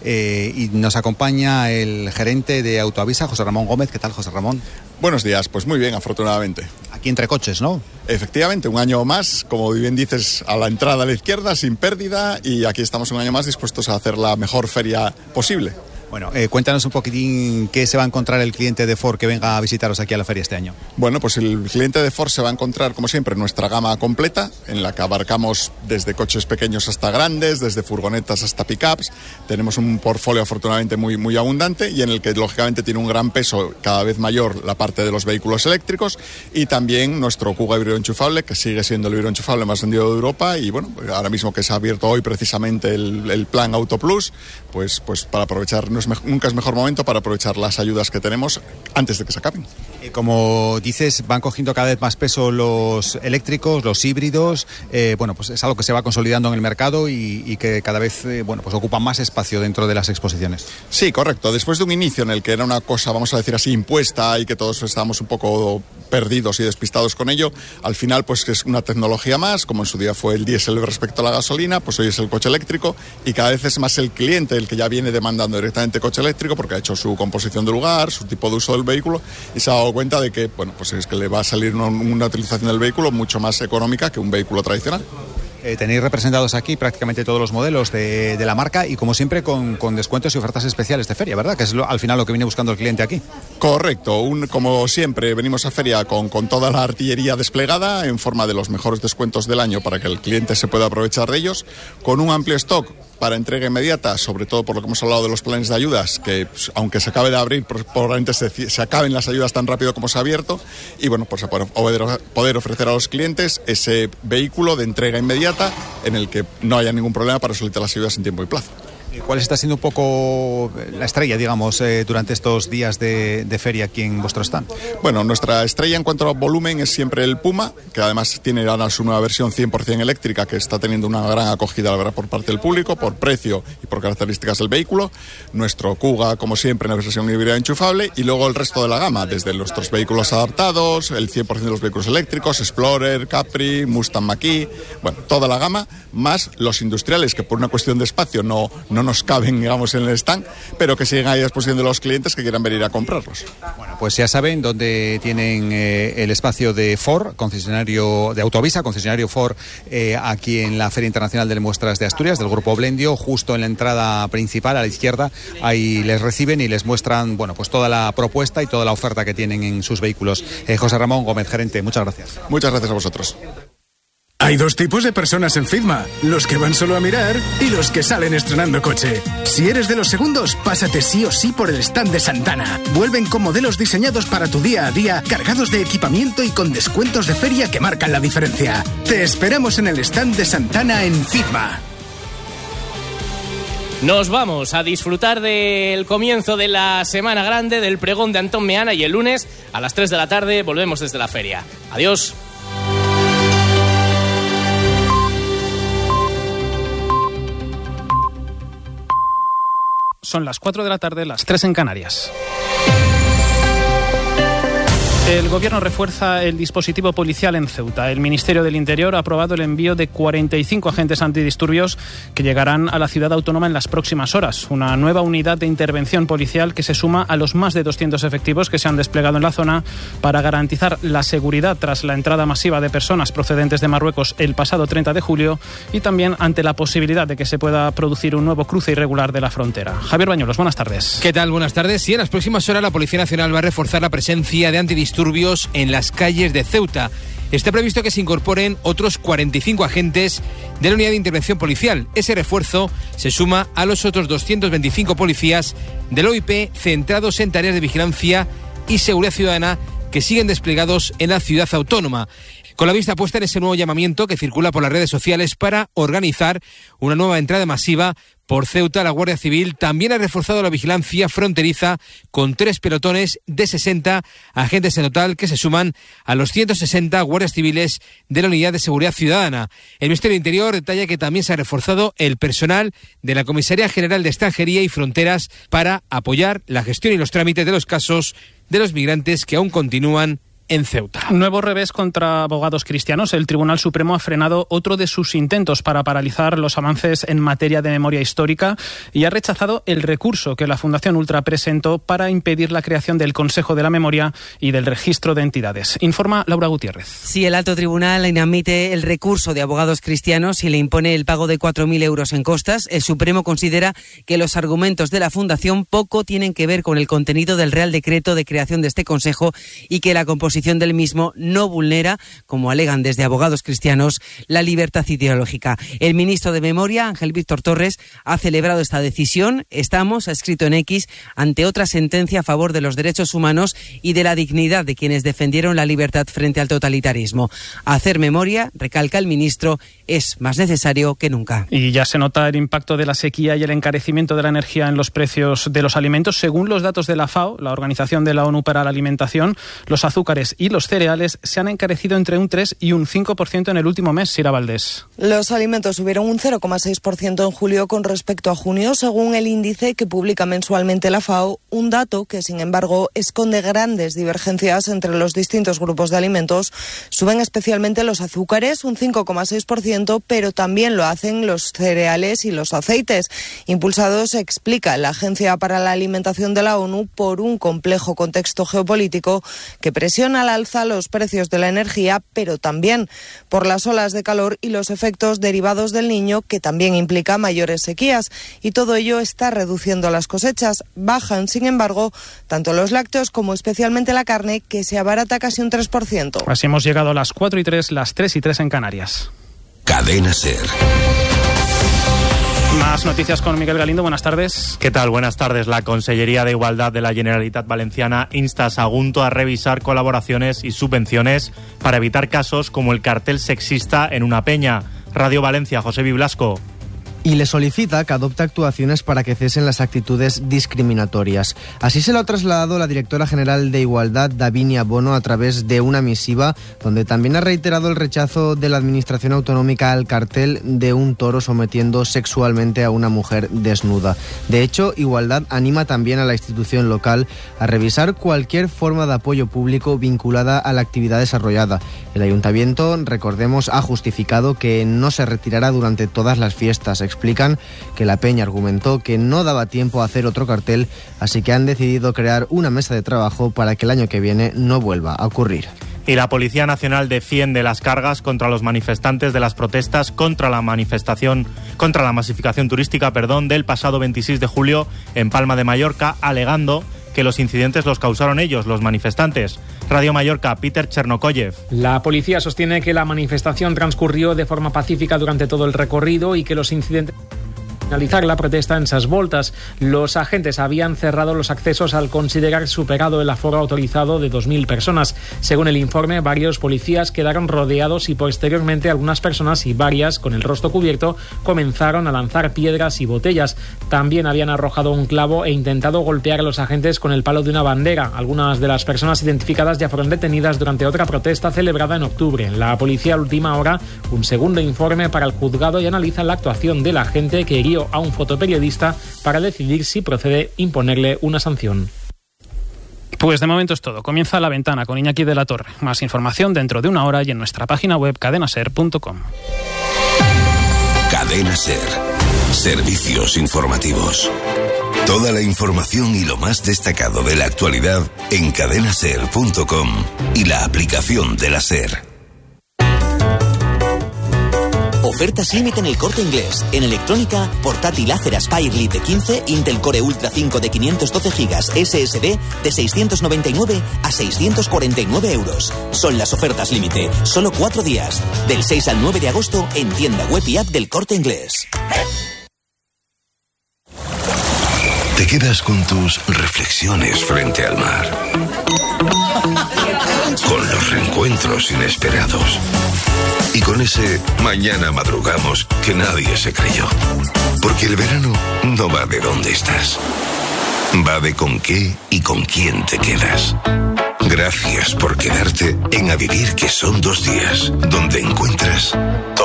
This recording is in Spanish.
y nos acompaña el gerente de Autoavisa, José Ramón Gómez. ¿Qué tal, José Ramón? Buenos días, pues muy bien, afortunadamente. Aquí entre coches, ¿no? Efectivamente, un año más, como bien dices, a la entrada a la izquierda, sin pérdida, y aquí estamos un año más dispuestos a hacer la mejor feria posible. Bueno, cuéntanos un poquitín qué se va a encontrar el cliente de Ford que venga a visitaros aquí a la feria este año. Bueno, pues el cliente de Ford se va a encontrar, como siempre, nuestra gama completa, en la que abarcamos desde coches pequeños hasta grandes, desde furgonetas hasta pickups. Tenemos un portfolio afortunadamente muy abundante y en el que lógicamente tiene un gran peso cada vez mayor la parte de los vehículos eléctricos y también nuestro Kuga híbrido enchufable, que sigue siendo el híbrido enchufable más vendido de Europa, y bueno, ahora mismo que se ha abierto hoy precisamente el plan Auto Plus, pues para aprovechar, nunca es mejor momento para aprovechar las ayudas que tenemos antes de que se acaben. Como dices, van cogiendo cada vez más peso los eléctricos, los híbridos, bueno, pues es algo que se va consolidando en el mercado y que cada vez, bueno, pues ocupa más espacio dentro de las exposiciones. Sí, correcto. Después de un inicio en el que era una cosa, vamos a decir así, impuesta y que todos estábamos un poco perdidos y despistados con ello, al final pues es una tecnología más, como en su día fue el diésel respecto a la gasolina, pues hoy es el coche eléctrico y cada vez es más el cliente el que ya viene demandando directamente coche eléctrico porque ha hecho su composición de lugar, su tipo de uso del vehículo y se ha dado cuenta de que, bueno, pues es que le va a salir una utilización del vehículo mucho más económica que un vehículo tradicional. Tenéis representados aquí prácticamente todos los modelos de la marca y como siempre con descuentos y ofertas especiales de feria, ¿verdad? Que es al final lo que viene buscando el cliente aquí. Correcto, como siempre venimos a feria con toda la artillería desplegada en forma de los mejores descuentos del año para que el cliente se pueda aprovechar de ellos, con un amplio stock para entrega inmediata, sobre todo por lo que hemos hablado de los planes de ayudas, que pues, aunque se acabe de abrir, probablemente se acaben las ayudas tan rápido como se ha abierto, y bueno, pues a poder ofrecer a los clientes ese vehículo de entrega inmediata en el que no haya ningún problema para solicitar las ayudas en tiempo y plazo. ¿Cuál está siendo un poco la estrella, digamos, durante estos días de feria aquí en vuestro stand? Bueno, nuestra estrella en cuanto a volumen es siempre el Puma, que además tiene ahora su nueva versión 100% eléctrica, que está teniendo una gran acogida, la verdad, por parte del público, por precio y por características del vehículo. Nuestro Kuga, como siempre, en la versión híbrida enchufable, y luego el resto de la gama, desde nuestros vehículos adaptados, el 100% de los vehículos eléctricos, Explorer, Capri, Mustang Mach-E, bueno, toda la gama, más los industriales, que por una cuestión de espacio no nos caben, digamos, en el stand, pero que siguen ahí a disposición de los clientes que quieran venir a comprarlos. Bueno, pues ya saben dónde tienen el espacio de Ford, concesionario de Autoavisa, concesionario Ford, aquí en la Feria Internacional de Muestras de Asturias, del Grupo Blendio, justo en la entrada principal, a la izquierda. Ahí les reciben y les muestran, bueno, pues toda la propuesta y toda la oferta que tienen en sus vehículos. José Ramón Gómez, gerente, muchas gracias. Muchas gracias a vosotros. Hay dos tipos de personas en Fitma, los que van solo a mirar y los que salen estrenando coche. Si eres de los segundos, pásate sí o sí por el stand de Santana. Vuelven con modelos diseñados para tu día a día, cargados de equipamiento y con descuentos de feria que marcan la diferencia. Te esperamos en el stand de Santana en Fitma. Nos vamos a disfrutar del comienzo de la Semana Grande, del pregón de Antón Meana, y el lunes a las 3 de la tarde volvemos desde la feria. Adiós. Son las 4 de la tarde, las 3 en Canarias. El Gobierno refuerza el dispositivo policial en Ceuta. El Ministerio del Interior ha aprobado el envío de 45 agentes antidisturbios que llegarán a la ciudad autónoma en las próximas horas. Una nueva unidad de intervención policial que se suma a los más de 200 efectivos que se han desplegado en la zona para garantizar la seguridad tras la entrada masiva de personas procedentes de Marruecos el pasado 30 de julio y también ante la posibilidad de que se pueda producir un nuevo cruce irregular de la frontera. Javier Bañuelos, buenas tardes. ¿Qué tal? Buenas tardes. Sí, en las próximas horas la Policía Nacional va a reforzar la presencia de antidisturbios en las calles de Ceuta. Está previsto que se incorporen otros 45 agentes de la unidad de intervención policial. Ese refuerzo se suma a los otros 225 policías del OIP centrados en tareas de vigilancia y seguridad ciudadana que siguen desplegados en la ciudad autónoma, con la vista puesta en ese nuevo llamamiento que circula por las redes sociales para organizar una nueva entrada masiva por Ceuta. La Guardia Civil también ha reforzado la vigilancia fronteriza con 3 pelotones de 60 agentes en total que se suman a los 160 guardias civiles de la Unidad de Seguridad Ciudadana. El Ministerio del Interior detalla que también se ha reforzado el personal de la Comisaría General de Extranjería y Fronteras para apoyar la gestión y los trámites de los casos de los migrantes que aún continúan en Ceuta. Nuevo revés contra abogados cristianos. El Tribunal Supremo ha frenado otro de sus intentos para paralizar los avances en materia de memoria histórica y ha rechazado el recurso que la Fundación Ultra presentó para impedir la creación del Consejo de la Memoria y del Registro de Entidades. Informa Laura Gutiérrez. Sí, el alto tribunal inadmite el recurso de abogados cristianos y le impone el pago de 4.000 euros en costas. El Supremo considera que los argumentos de la Fundación poco tienen que ver con el contenido del Real Decreto de creación de este Consejo y que la composición del mismo no vulnera, como alegan desde abogados cristianos, la libertad ideológica. El ministro de Memoria, Ángel Víctor Torres, ha celebrado esta decisión. Estamos, ha escrito en X, ante otra sentencia a favor de los derechos humanos y de la dignidad de quienes defendieron la libertad frente al totalitarismo. Hacer memoria, recalca el ministro, es más necesario que nunca. Y ya se nota el impacto de la sequía y el encarecimiento de la energía en los precios de los alimentos. Según los datos de la FAO, la Organización de la ONU para la Alimentación, los azúcares y los cereales se han encarecido entre un 3 y un 5% en el último mes. Sira Valdés. Los alimentos subieron un 0,6% en julio con respecto a junio, según el índice que publica mensualmente la FAO, un dato que, sin embargo, esconde grandes divergencias entre los distintos grupos de alimentos. Suben especialmente los azúcares, un 5,6%, pero también lo hacen los cereales y los aceites, impulsados, explica la Agencia para la Alimentación de la ONU, por un complejo contexto geopolítico que presiona al alza los precios de la energía, pero también por las olas de calor y los efectos derivados del Niño, que también implica mayores sequías. Y todo ello está reduciendo las cosechas. Bajan, sin embargo, tanto los lácteos como especialmente la carne, que se abarata casi un 3%. Así hemos llegado a las 4:03, las 3:03 en Canarias. Cadena SER. Más noticias con Miguel Galindo. Buenas tardes. ¿Qué tal? Buenas tardes. La Consellería de Igualdad de la Generalitat Valenciana insta a Sagunto a revisar colaboraciones y subvenciones para evitar casos como el cartel sexista en una peña. Radio Valencia, José Biblasco. Y le solicita que adopte actuaciones para que cesen las actitudes discriminatorias. Así se lo ha trasladado la directora general de Igualdad, Davinia Bono, a través de una misiva donde también ha reiterado el rechazo de la Administración Autonómica al cartel de un toro sometiendo sexualmente a una mujer desnuda. De hecho, Igualdad anima también a la institución local a revisar cualquier forma de apoyo público vinculada a la actividad desarrollada. El Ayuntamiento, recordemos, ha justificado que no se retirará durante todas las fiestas. Explican que la peña argumentó que no daba tiempo a hacer otro cartel, así que han decidido crear una mesa de trabajo para que el año que viene no vuelva a ocurrir. Y la Policía Nacional defiende las cargas contra los manifestantes de las protestas contra la masificación turística, del pasado 26 de julio en Palma de Mallorca, alegando que los incidentes los causaron ellos, los manifestantes. Radio Mallorca, Peter Chernokoyev. La policía sostiene que la manifestación transcurrió de forma pacífica durante todo el recorrido y que los incidentes... finalizar la protesta en Ses Voltes. Los agentes habían cerrado los accesos al considerar superado el aforo autorizado de 2.000 personas. Según el informe, varios policías quedaron rodeados y posteriormente algunas personas y varias, con el rostro cubierto, comenzaron a lanzar piedras y botellas. También habían arrojado un clavo e intentado golpear a los agentes con el palo de una bandera. Algunas de las personas identificadas ya fueron detenidas durante otra protesta celebrada en octubre. La policía ultima ahora un segundo informe para el juzgado y analiza la actuación del agente que hirió a un fotoperiodista para decidir si procede imponerle una sanción. Pues de momento es todo. Comienza La Ventana con Iñaki de la Torre. Más información dentro de una hora y en nuestra página web cadenaser.com. Cadena SER. Servicios informativos. Toda la información y lo más destacado de la actualidad en cadenaser.com y la aplicación de la SER. Ofertas límite en El Corte Inglés. En electrónica, portátil Acer Aspire Lite 15, Intel Core Ultra 5 de 512 GB SSD de 699 a 649 euros. Son las ofertas límite. Solo 4 días. Del 6 al 9 de agosto en tienda web y app del Corte Inglés. Te quedas con tus reflexiones frente al mar. Con los reencuentros inesperados. Y con ese mañana madrugamos que nadie se creyó. Porque el verano no va de dónde estás. Va de con qué y con quién te quedas. Gracias por quedarte en A Vivir, que son 2 días, donde encuentras